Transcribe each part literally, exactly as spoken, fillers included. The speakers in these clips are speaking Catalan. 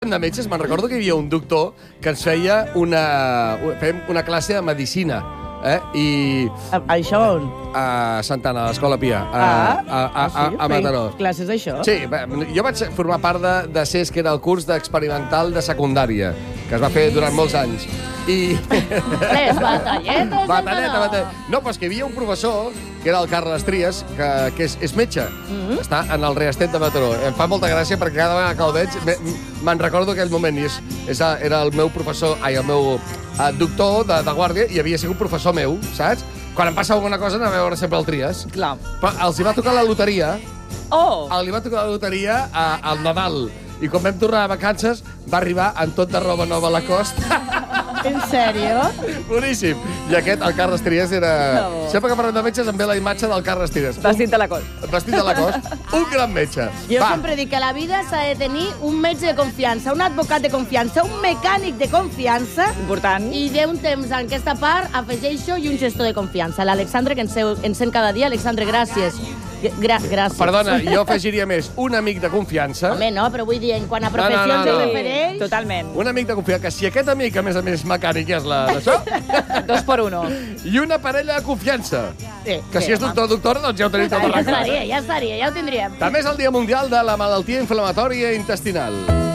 parlem de metges, me'n recordo que hi havia un doctor que ens feia una, fèiem una classe de medicina. Eh? I... A, això on? A Santana, a l'Escola Pia, a, Ah, a, a, a, a Mataró. Classes d'això? Sí, bé, jo vaig formar part de, de C E S, que era el curs d'experimental de secundària, que es va fer durant molts anys. I... Les batalletes, Batalleta, batalleta. No, però és que hi havia un professor, que era el Carles Trias, que, que és, és metge. Mm-hmm. Està en el Reestet de Mataró. Em fa molta gràcia perquè cada vegada que el veig me'n recordo aquell moment. I és, és, era el meu professor, ai, el meu eh, doctor de, de guàrdia, i havia sigut professor meu, saps? Quan em passa alguna cosa anava a veure sempre el Trias. Clar. Però els hi va tocar la loteria. Oh! Li va tocar la loteria a, al Nadal. I quan vam tornar a vacances, va arribar amb tot de roba nova a la costa. En sèrio? Boníssim. I aquest, el Carles Trias, era... No. Sempre que parlem de metges em ve la imatge del Carles Trias. Vestit de la cos. Vestit de la cos. Un gran metge. Jo Va. sempre dic que a la vida s'ha de tenir un metge de confiança, un advocat de confiança, un mecànic de confiança. Important. I d'un temps en aquesta part afegeixo i un gestor de confiança. L'Alexandre, que ens sent cada dia. Alexandre, gràcies. Gra gràcies. Perdona, jo afegiria més un amic de confiança. Home, no, però vull dir, en quant a professions no, no, no. es refereix... Totalment. Un amic de confiança, que si aquest amic, a més a més, mecànic, és la d'això... Dos por uno. I una parella de confiança. Sí, Que sí, si és doctor o doctora, doncs ja ho tenim tot Ja arreglat. estaria, ja estaria, ja ho tindríem. També és el Dia Mundial de la Malaltia Inflamatòria Intestinal.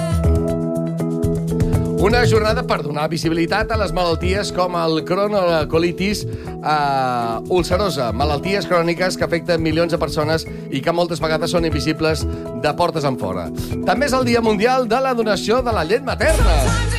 Una jornada per donar visibilitat a les malalties com el cronocolitis eh, ulcerosa, malalties cròniques que afecten milions de persones i que moltes vegades són invisibles de portes en fora. També és el Dia Mundial de la Donació de la Llet Materna.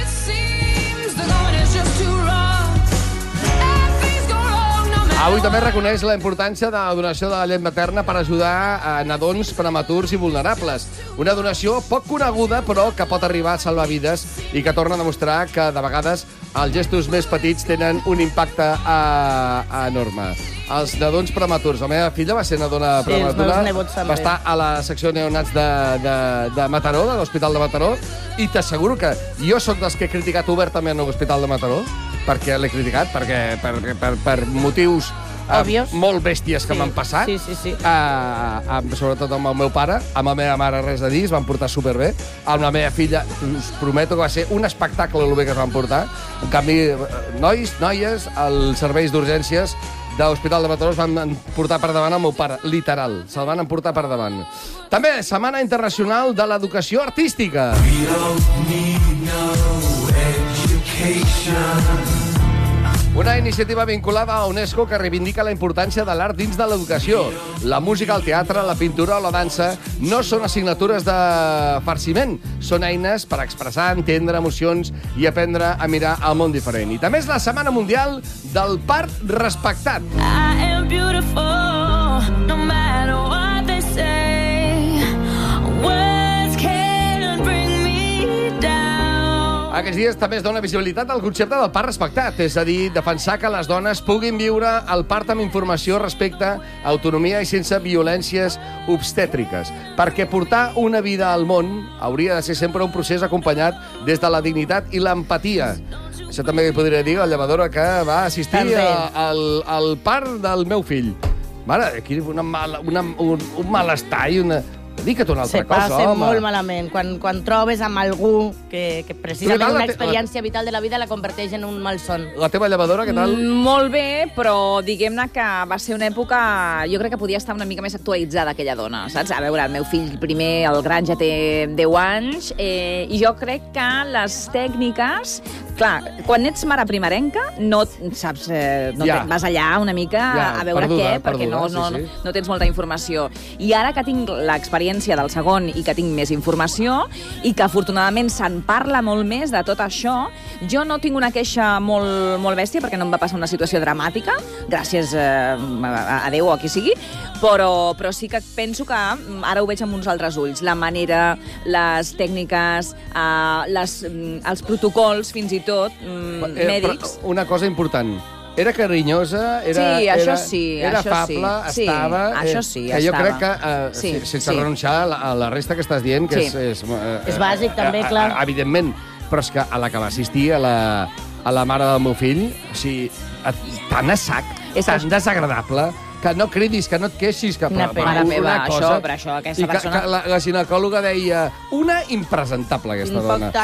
Avui també reconeix la importància de la donació de la llet materna per ajudar a nadons prematurs i vulnerables. Una donació poc coneguda, però que pot arribar a salvar vides i que torna a demostrar que, de vegades, els gestos més petits tenen un impacte a, enorme. Els nadons prematurs. La meva filla va ser nadona Sí, els prematura. meus nebots també. Va estar a la secció neonats de, de, de Mataró, de l'Hospital de Mataró, i t'asseguro que jo sóc dels que he criticat obertament l'Hospital de Mataró, perquè l'he criticat, perquè per, per, per motius eh, molt bèsties que Sí, m'han passat. sí, sí, sí. Eh, amb, sobretot amb el meu pare, amb la meva mare res a dir, es van portar superbé. Amb la meva filla, us prometo que va ser un espectacle el bé que es van portar. En canvi, nois, noies, els serveis d'urgències de l'Hospital de Mataró es van portar per davant el meu pare, literal. Se'l van emportar per davant. També, Setmana Internacional de l'Educació Artística. Una iniciativa vinculada a UNESCO que reivindica la importància de l'art dins de l'educació. La música, el teatre, la pintura o la dansa no són assignatures de farciment, són eines per expressar, entendre emocions i aprendre a mirar el món diferent. I també és la Setmana Mundial del Part Respectat. I am beautiful, no matter what they say. Words can't bring me down. Aquests dies també es dona visibilitat al concepte del part respectat, és a dir, defensar que les dones puguin viure el part amb informació, respecte, autonomia i sense violències obstètriques. Perquè portar una vida al món hauria de ser sempre un procés acompanyat des de la dignitat i l'empatia. Això també podria dir la llevadora que va assistir a, al, al part del meu fill. Mare, aquí una mala, una, un, un malestar i una... Dedica't una altra Se cosa, passa home. molt malament. Quan, quan trobes amb algú que, que precisament Tu, què tal, una la te- experiència vital de la vida la converteix en un malson. La teva llevadora, què tal? Mm, molt bé, però diguem-ne que va ser una època... Jo crec que podia estar una mica més actualitzada aquella dona, saps? A veure, el meu fill primer, el gran, ja té deu anys, eh, i jo crec que les tècniques... Clar, quan ets mare primerenca, no saps, eh, no Ja. te- vas allà una mica Ja, a veure perduda, què, perquè perduda, no, sí, no, sí. no tens molta informació. I ara que tinc l'experiència del segon i que tinc més informació i que afortunadament se'n parla molt més de tot això, jo no tinc una queixa molt, molt bèstia perquè no em va passar una situació dramàtica, gràcies eh, a, a Déu o a qui sigui, però, però sí que penso que ara ho veig amb uns altres ulls. La manera, les tècniques, eh, les, els protocols, fins i tot, mm, Eh, mèdics. però una cosa important. Era carinyosa, era, Sí, això era, sí, era això afable, sí. Sí, estava... això sí, que jo estava. crec que, eh, Sí, sí, sense sí. renunciar a la, a la resta que estàs dient, que Sí. és... És, eh, És bàsic, també, eh, clar. eh, Evidentment, però és que a la que va assistir, a la, a la mare del meu fill, o sigui, a- tan a sac, És tan que- desagradable, que no cridis, que no et queixis, que... Quina però- pena. però Mare meva, una això, cosa- per això, aquesta I que, persona- que la, la ginecòloga deia, una impresentable, aquesta Quin dona. poc